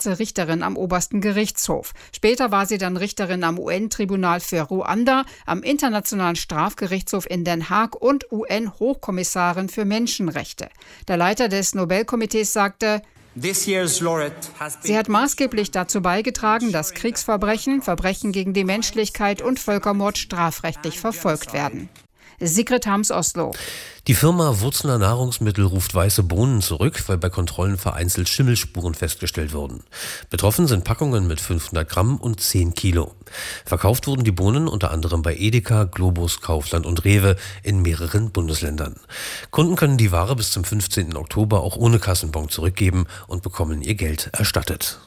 schwarze Richterin am obersten Gerichtshof. Später war sie dann Richterin am UN-Tribunal für Ruanda, am Internationalen Strafgerichtshof in Den Haag und UN-Hochkommissarin für Menschenrechte. Der Leiter des Nobelkomitees sagte: Sie hat maßgeblich dazu beigetragen, dass Kriegsverbrechen, Verbrechen gegen die Menschlichkeit und Völkermord strafrechtlich verfolgt werden. Sigrid Hams, Oslo. Die Firma Wurzler Nahrungsmittel ruft weiße Bohnen zurück, weil bei Kontrollen vereinzelt Schimmelspuren festgestellt wurden. Betroffen sind Packungen mit 500 Gramm und 10 Kilo. Verkauft wurden die Bohnen unter anderem bei Edeka, Globus, Kaufland und Rewe in mehreren Bundesländern. Kunden können die Ware bis zum 15. Oktober auch ohne Kassenbon zurückgeben und bekommen ihr Geld erstattet.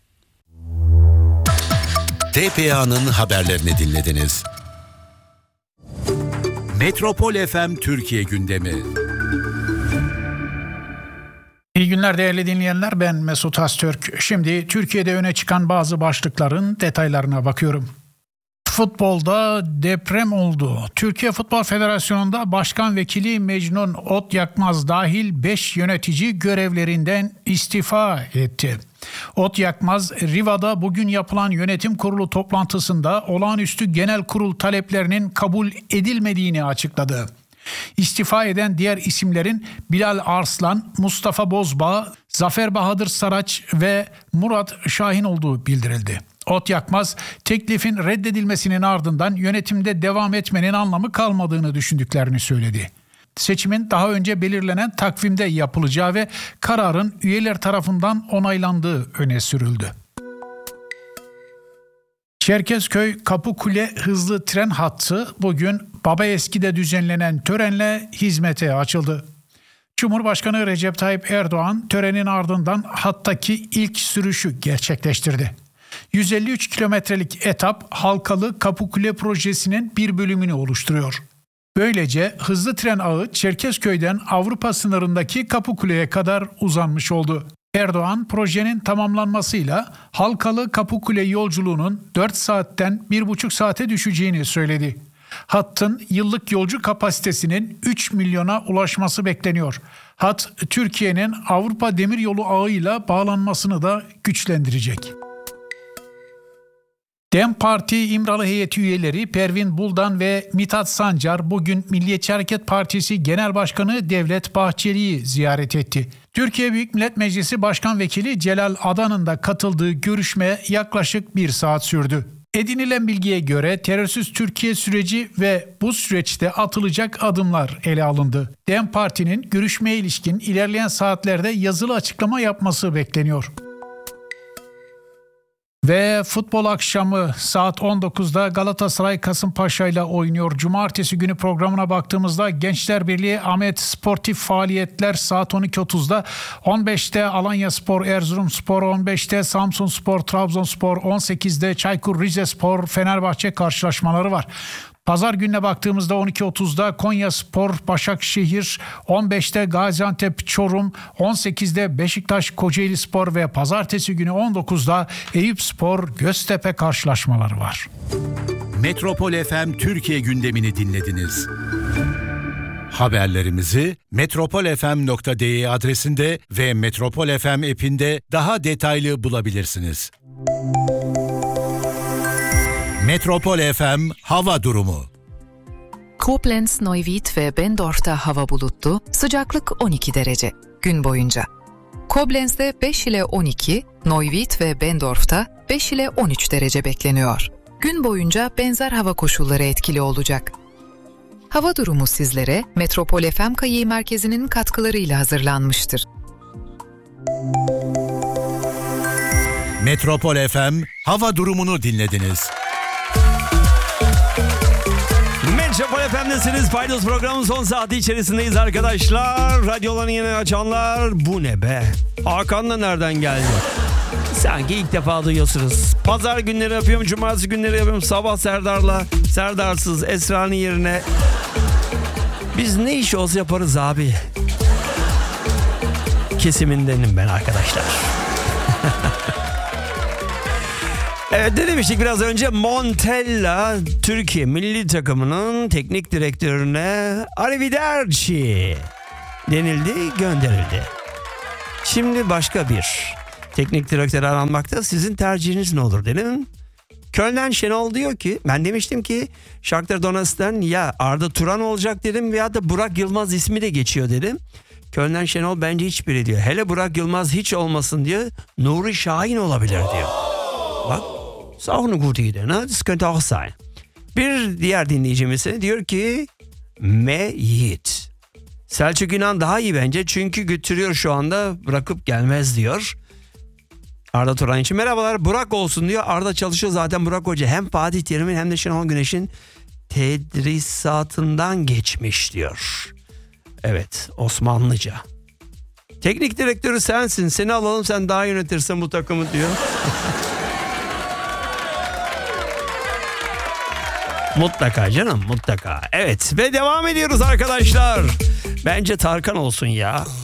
TPA'nın haberlerini dinlediniz. Metropol FM Türkiye gündemi. İyi günler değerli dinleyenler, ben Mesut Astürk. Şimdi Türkiye'de öne çıkan bazı başlıkların detaylarına bakıyorum. Futbolda deprem oldu. Türkiye Futbol Federasyonu'nda Başkan Vekili Mecnun Otyakmaz dahil 5 yönetici görevlerinden istifa etti. Otyakmaz, Riva'da bugün yapılan yönetim kurulu toplantısında olağanüstü genel kurul taleplerinin kabul edilmediğini açıkladı. İstifa eden diğer isimlerin Bilal Arslan, Mustafa Bozbağ, Zafer Bahadır Saraç ve Murat Şahin olduğu bildirildi. Otyakmaz, teklifin reddedilmesinin ardından yönetimde devam etmenin anlamı kalmadığını düşündüklerini söyledi. Seçimin daha önce belirlenen takvimde yapılacağı ve kararın üyeler tarafından onaylandığı öne sürüldü. Çerkezköy Kapıkule hızlı tren hattı bugün Babaeski'de düzenlenen törenle hizmete açıldı. Cumhurbaşkanı Recep Tayyip Erdoğan törenin ardından hattaki ilk sürüşü gerçekleştirdi. 153 kilometrelik etap Halkalı Kapıkule projesinin bir bölümünü oluşturuyor. Böylece hızlı tren ağı Çerkezköy'den Avrupa sınırındaki Kapıkule'ye kadar uzanmış oldu. Erdoğan projenin tamamlanmasıyla Halkalı Kapıkule yolculuğunun 4 saatten 1,5 saate düşeceğini söyledi. Hattın yıllık yolcu kapasitesinin 3 milyona ulaşması bekleniyor. Hat Türkiye'nin Avrupa Demiryolu ağıyla bağlanmasını da güçlendirecek. DEM Parti İmralı heyeti üyeleri Pervin Buldan ve Mithat Sancar bugün Milliyetçi Hareket Partisi Genel Başkanı Devlet Bahçeli'yi ziyaret etti. Türkiye Büyük Millet Meclisi Başkan Vekili Celal Adan'ın da katıldığı görüşme yaklaşık 1 saat sürdü. Edinilen bilgiye göre terörsüz Türkiye süreci ve bu süreçte atılacak adımlar ele alındı. DEM Parti'nin görüşmeye ilişkin ilerleyen saatlerde yazılı açıklama yapması bekleniyor. Ve futbol akşamı saat 19'da Galatasaray Kasımpaşa ile oynuyor. Cumartesi günü programına baktığımızda Gençler Birliği Ahmet Sportif Faaliyetler saat 12.30'da, 15'te Alanyaspor Erzurumspor, 15'te Samsunspor Trabzonspor, 18'de Çaykur Rizespor Fenerbahçe karşılaşmaları var. Pazar gününe baktığımızda 12.30'da Konyaspor Başakşehir, 15'te Gaziantep Çorum, 18'de Beşiktaş Kocaelispor ve pazartesi günü 19'da Eyüpspor Göztepe karşılaşmaları var. Metropol FM Türkiye gündemini dinlediniz. Haberlerimizi metropolfm.de adresinde ve Metropol FM app'inde daha detaylı bulabilirsiniz. Metropol FM hava durumu. Koblenz, Neuwied ve Bendorf'ta hava bulutlu, sıcaklık 12 derece. Gün boyunca. Koblenz'de 5 ile 12, Neuwied ve Bendorf'ta 5 ile 13 derece bekleniyor. Gün boyunca benzer hava koşulları etkili olacak. Hava durumu sizlere Metropol FM Kayı Merkezi'nin katkılarıyla hazırlanmıştır. Metropol FM hava durumunu dinlediniz. Metropol FM'desiniz. Paydos programının son saati içerisindeyiz arkadaşlar. Radyolarını yeni açanlar, bu ne be? Hakan da nereden geldi? Sanki ilk defa duyuyorsunuz. Pazar günleri yapıyorum, cumartesi günleri yapıyorum. Sabah Serdar'la, Serdarsız Esra'nın yerine. Biz ne iş olsa yaparız abi. Kesimindenim ben arkadaşlar. Evet, ne demiştik biraz önce? Montella Türkiye milli takımının teknik direktörüne arrivederci denildi, gönderildi. Şimdi başka bir teknik direktör aranmakta. Sizin tercihiniz ne olur dedim. Köln Şenol diyor ki, ben demiştim ki Shakhtar Donetsk'ten ya Arda Turan olacak dedim veya da Burak Yılmaz ismi de geçiyor dedim. Köln Şenol bence hiçbiri diyor. Hele Burak Yılmaz hiç olmasın diyor. Nuri Şahin olabilir diyor. Bak, ist auch eine gute Idee, ne? Das könnte auch sein. Bir diğer dinleyicimiz diyor ki Me Yiğit. Selçuk İnan daha iyi bence çünkü götürüyor şu anda, bırakıp gelmez diyor. Arda Turan için merhabalar, Burak olsun diyor. Arda çalışıyor zaten, Burak Hoca hem Fatih Terim'in hem de Şenol Güneş'in tedrisatından geçmiş diyor. Evet, Osmanlıca. Teknik direktörü sensin, seni alalım, sen daha yönetirsin bu takımı diyor. Mutlaka canım, mutlaka. Evet ve devam ediyoruz arkadaşlar. Bence Tarkan olsun ya.